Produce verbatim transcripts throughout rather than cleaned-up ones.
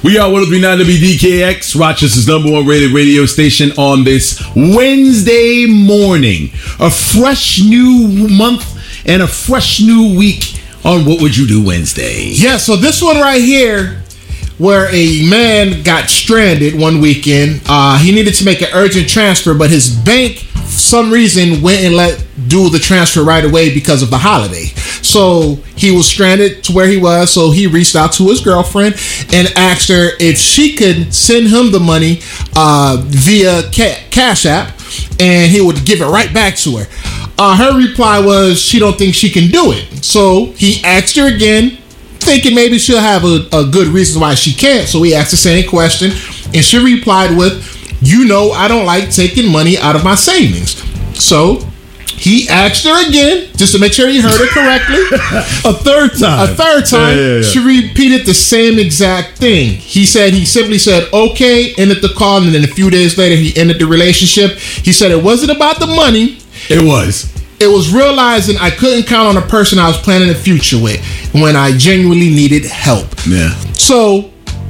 We are one oh three point nine W D K X, Rochester's number one rated radio station on this Wednesday morning. A fresh new month and a fresh new week on What Would You Do Wednesday. Yeah, so this one right here, where a man got stranded one weekend. Uh, he needed to make an urgent transfer, but his bank, for some reason, went and let do the transfer right away because of the holiday. So he was stranded to where he was, so he reached out to his girlfriend and asked her if she could send him the money uh, via ca- Cash App, and he would give it right back to her. Uh, her reply was she don't think she can do it. So he asked her again, thinking maybe she'll have a, a good reason why she can't. So he asked the same question, and she replied with, you know, I don't like taking money out of my savings. So he asked her again, just to make sure he heard her correctly. A third time. A third time. Yeah, yeah, yeah. She repeated the same exact thing. He said, he simply said, okay, ended the call, and then a few days later, he ended the relationship. He said it wasn't about the money. It was. It was realizing I couldn't count on a person I was planning a future with when I genuinely needed help. Yeah. So,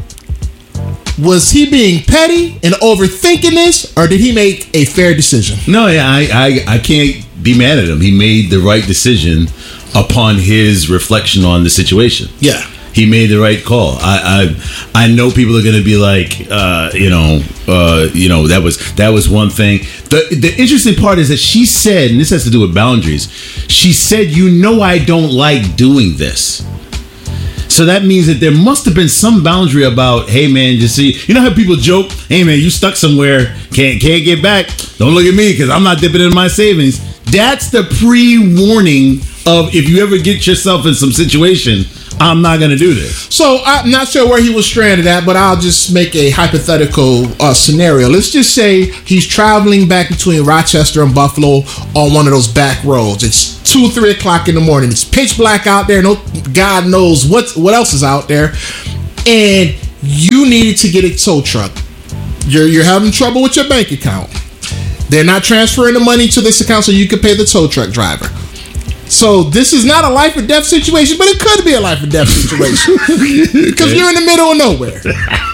was he being petty and overthinking this, or did he make a fair decision? No, yeah, I, I, I can't be mad at him. He made the right decision upon his reflection on the situation. Yeah. He made the right call. I I, I know people are going to be like, uh, you know, uh, you know, that was that was one thing. The the interesting part is that she said, and this has to do with boundaries. She said, you know, I don't like doing this. So that means that there must have been some boundary about, hey man, just see, you know how people joke, hey man, you stuck somewhere, can't can't get back. Don't look at me because I'm not dipping in my savings. That's the pre-warning of if you ever get yourself in some situation, I'm not going to do this. So I'm not sure where he was stranded at, but I'll just make a hypothetical uh, scenario. Let's just say he's traveling back between Rochester and Buffalo on one of those back roads. It's two, three o'clock in the morning. It's pitch black out there. No, God knows what what else is out there. And you needed to get a tow truck. You're you're having trouble with your bank account. They're not transferring the money to this account so you can pay the tow truck driver. So this is not a life or death situation, but it could be a life or death situation because okay. You're in the middle of nowhere.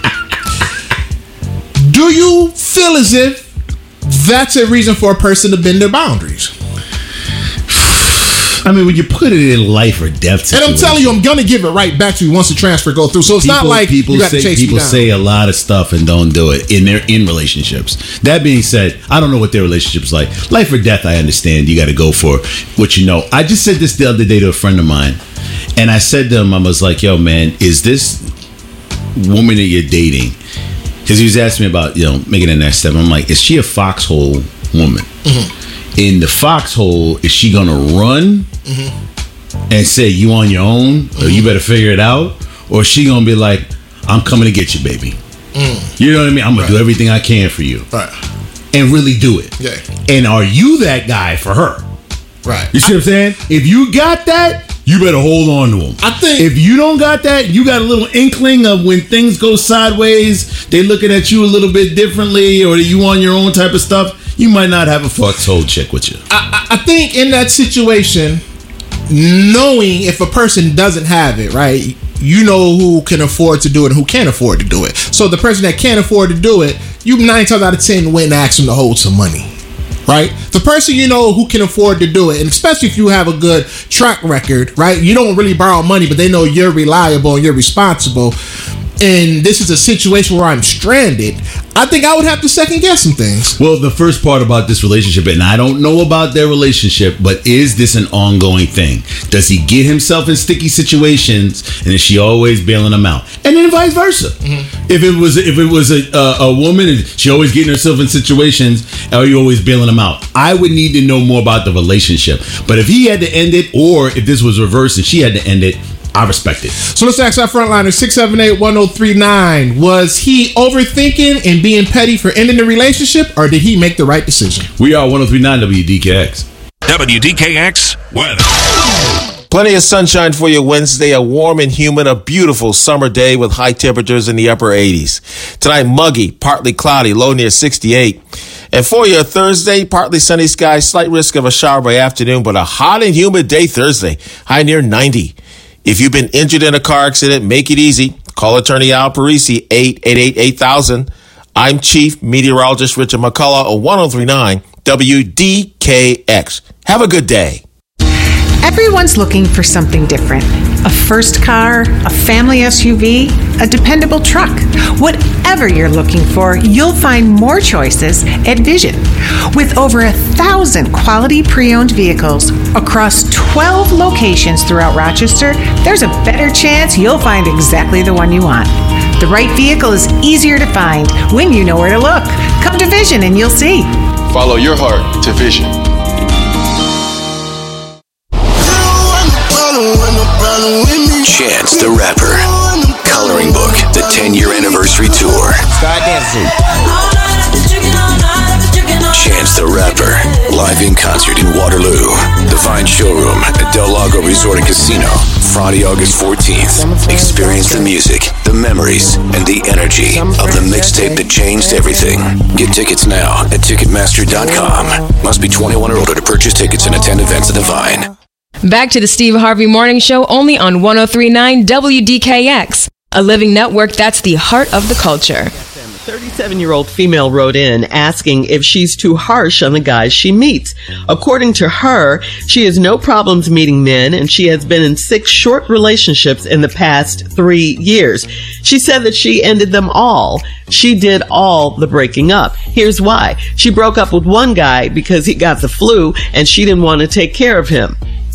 Do you feel as if that's a reason for a person to bend their boundaries? I mean, when you put it in life or death situation, and I'm telling you, I'm gonna give it right back to you once the transfer goes through. So it's people, not like people you got say, to chase people me down. say a lot of stuff and don't do it in their in relationships. That being said, I don't know what their relationship's like. Life or death, I understand. You got to go for what you know. I just said this the other day to a friend of mine, and I said to him, I was like, "Yo, man, is this woman that you're dating?" Because he was asking me about, you know, making the next step. I'm like, "Is she a foxhole woman? Mm-hmm. In the foxhole, is she gonna run?" Mm-hmm. And say you on your own, or mm. you better figure it out, or she gonna be like, I'm coming to get you, baby. Mm. You know what I mean? I'm gonna right. do everything I can for you, right? And really do it. Yeah. And are you that guy for her? Right. You see I, what I'm saying? If you got that, you better hold on to him. I think if you don't got that, you got a little inkling of when things go sideways, they looking at you a little bit differently, or you on your own type of stuff. You might not have a foxhole chick with you. I, I think in that situation, knowing if a person doesn't have it, right, you know who can afford to do it and who can't afford to do it. So the person that can't afford to do it, you nine times out of ten went and ask them to hold some money, right? The person you know who can afford to do it, and especially if you have a good track record, right? You don't really borrow money, but they know you're reliable and you're responsible. And this is a situation where I'm stranded. I think I would have to second guess some things. Well, the first part about this relationship, and I don't know about their relationship, but is this an ongoing thing? Does he get himself in sticky situations, and is she always bailing him out? And then vice versa. Mm-hmm. If it was if it was a, a a woman and she always getting herself in situations, are you always bailing him out? I would need to know more about the relationship. But if he had to end it, or if this was reversed and she had to end it, I respect it. So let's ask our frontliner, six seven eight, one oh three nine. Was he overthinking and being petty for ending the relationship, or did he make the right decision? We are one oh three point nine W D K X. W D K X weather. Plenty of sunshine for you Wednesday, a warm and humid, a beautiful summer day with high temperatures in the upper eighties. Tonight, muggy, partly cloudy, low near sixty-eight. And for your Thursday, partly sunny skies, slight risk of a shower by afternoon, but a hot and humid day Thursday, high near ninety. If you've been injured in a car accident, make it easy. Call attorney Al Parisi, eight eight eight, eight thousand. I'm Chief Meteorologist Richard McCullough of ten thirty-nine W D K X. Have a good day. Everyone's looking for something different. A first car, a family S U V, a dependable truck. Whatever you're looking for, you'll find more choices at Vision. With over a thousand quality pre-owned vehicles across twelve locations throughout Rochester, there's a better chance you'll find exactly the one you want. The right vehicle is easier to find when you know where to look. Come to Vision and you'll see. Follow your heart to Vision. Chance the Rapper. Coloring Book, the ten-year anniversary tour. Start dancing. Chance the Rapper. Live in concert in Waterloo. The Vine Showroom at Del Lago Resort and Casino. Friday, August fourteenth. Experience the music, the memories, and the energy of the mixtape that changed everything. Get tickets now at Ticketmaster dot com. Must be twenty-one or older to purchase tickets and attend events at the Vine. Back to the Steve Harvey Morning Show, only on ten thirty-nine W D K X, a living network that's the heart of the culture. A thirty-seven-year-old female wrote in asking if she's too harsh on the guys she meets. According to her, she has no problems meeting men, and she has been in six short relationships in the past three years. She said that she ended them all. She did all the breaking up. Here's why. She broke up with one guy because he got the flu, and she didn't want to take care of him.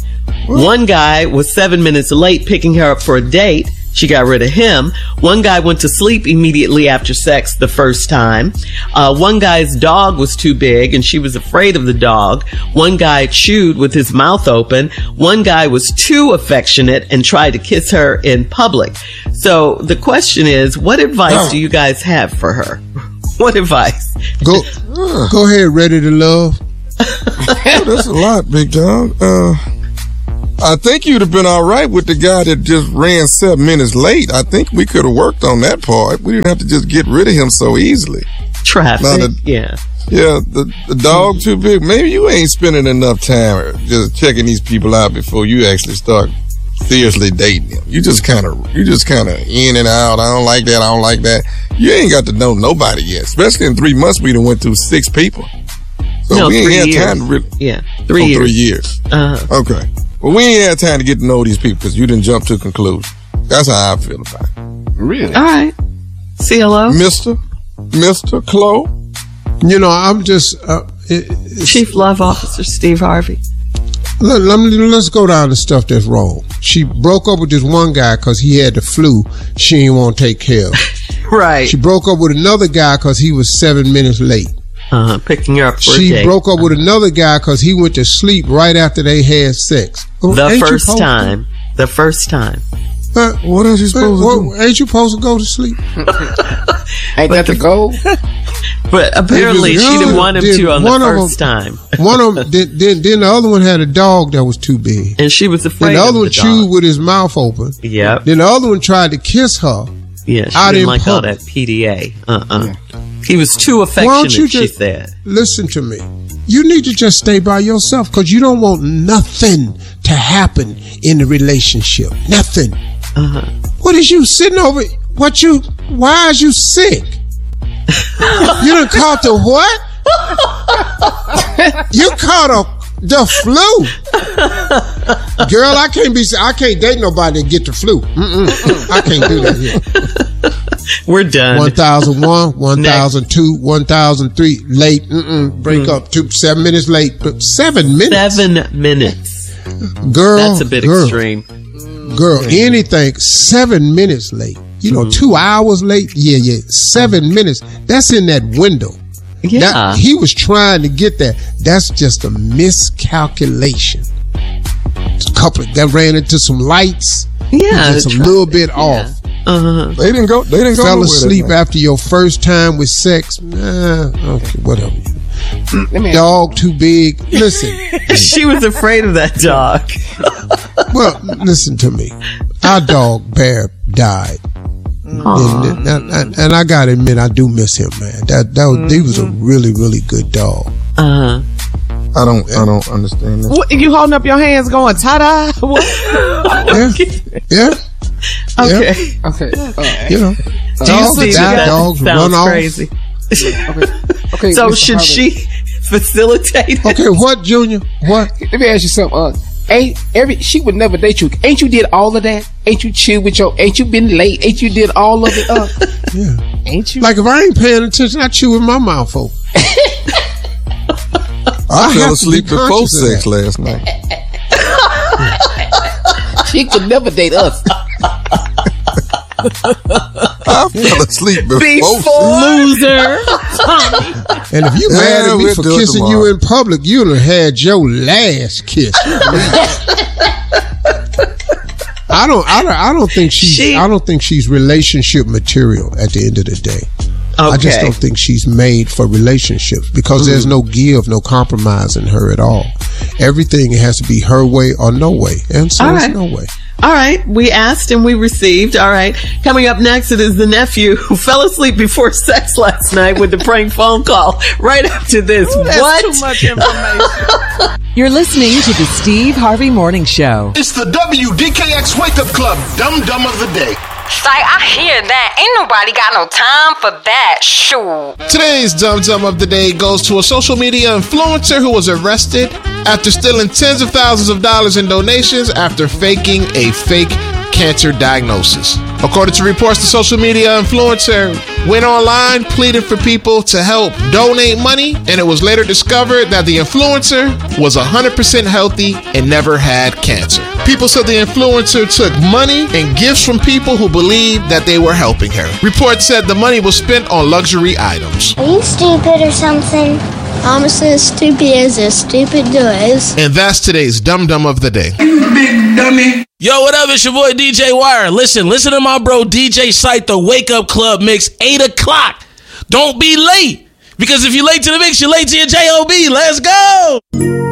One guy was seven minutes late picking her up for a date. She got rid of him. One guy went to sleep immediately after sex the first time. Uh, one guy's dog was too big and she was afraid of the dog. One guy chewed with his mouth open. One guy was too affectionate and tried to kiss her in public. So the question is, what advice do you guys have for her? What advice? Go, go ahead, ready to love. Oh, that's a lot, Big John. Uh, I think you'd have been all right with the guy that just ran seven minutes late. I think we could have worked on that part. We didn't have to just get rid of him so easily. Traffic, the, yeah. Yeah, the, the dog too big. Maybe you ain't spending enough time just checking these people out before you actually start seriously dating them. You just kind of, you just kind of in and out. I don't like that. I don't like that. You ain't got to know nobody yet. Especially in three months, we done went through six people. So no, we ain't three had years. time to really. Yeah, three oh, years. Three years. Uh-huh. Okay. Well, we ain't had time to get to know these people because you didn't jump to a conclusion. That's how I feel about it. Really? All right. C L O? Mister Mister Chloe? You know, I'm just... Uh, it, Chief Love Officer Steve Harvey. Let, let me, let's go down to stuff that's wrong. She broke up with this one guy because he had the flu she didn't want to take care of. Right. She broke up with another guy because he was seven minutes late. Uh-huh, picking her up for she a date. broke up with another guy because he went to sleep right after they had sex. The ain't first time. To? The first time. Uh, what else you supposed uh, to what, do? Ain't you supposed to go to sleep? Ain't that the goal? But apparently she didn't want him to on the first them, time. One of them, then, then, then the other one had a dog that was too big. And she was afraid Then the of other one the chewed dog. with his mouth open. Yep. Then the other one tried to kiss her. Yeah, she out didn't in like all public. that P D A. Uh-uh. Yeah. He was too Why don't affectionate, you she just, said. Listen to me. You need to just stay by yourself because you don't want nothing to happen in the relationship. Nothing. Uh-huh. What is you sitting over? What you? Why is you sick? You done caught the what? You caught a the flu, girl. I can't be. I can't date nobody that get the flu. Mm-mm. I can't do that here. We're done. One thousand one, one thousand two, one thousand three. Late. Mm-mm. Break mm. up. Two seven minutes late. Seven minutes. Seven minutes. Girl, that's a bit girl, extreme. Girl, anything seven minutes late. You know, mm. two hours late. Yeah, yeah. Seven mm. minutes. That's in that window. Yeah. That, he was trying to get that. That's just a miscalculation. A couple that ran into some lights. Yeah, just a little bit yeah. off. Uh-huh. They didn't go. They didn't go. Fell asleep after your first time with sex. Nah, okay, whatever. Dog too big. Listen, she was afraid of that dog. Well, listen to me. Our dog Bear died. And, and, and, and I gotta admit, I do miss him, man. That that was, mm-hmm. he was a really, really good dog. Uh huh. I don't, I don't understand this. What, you holding up your hands, going ta-da? yeah, yeah. Okay. Yeah. Okay. Uh, you know, Do dogs you see die, that? dogs Sounds run off. crazy. okay. Okay. So Mister should Harvey, she facilitate? Okay, what, Junior? What? Let me ask you something. Uh, ain't every she would never date you. Ain't you did all of that? Ain't you chill with your? Ain't you been late? Ain't you did all of it? Uh, Yeah. ain't you? Like if I ain't paying attention, I chew with my mouth open. I, have fell to asleep be before conscious of sex that. last night. She could never date us. I fell asleep before, Before loser. And if you Yeah, mad at me we'll for do it kissing tomorrow. you in public, you'd have had your last kiss. I don't, I don't, I don't think she's, She- I don't think she's relationship material at the end of the day. I just Okay. don't think she's made for relationships because there's no give, no compromise in her at all. Everything has to be her way or no way, and so All it's right. no way. All right. We asked and we received. All right. Coming up next, it is the nephew who fell asleep before sex last night with the prank phone call. Right after this. What? Too much information. You're listening to the Steve Harvey Morning Show. It's the W D K X Wake Up Club Dum Dum of the Day. Say, I hear that. Ain't nobody got no time for that. Shoot. Today's Dum Dum of the Day goes to a social media influencer who was arrested after stealing tens of thousands of dollars in donations after faking a fake cancer diagnosis. According to reports, the social media influencer went online, pleaded for people to help donate money, and it was later discovered that the influencer was one hundred percent healthy and never had cancer. People said the influencer took money and gifts from people who believed that they were helping her. Reports said the money was spent on luxury items. Are you stupid or something? I'm as stupid as a stupid does. And that's today's Dum Dum of the Day. Big dummy. Yo, what up? It's your boy D J Wire. Listen, listen to my bro D J Sight, the Wake Up Club mix, eight o'clock. Don't be late, because if you're late to the mix, you're late to your J O B. Let's go.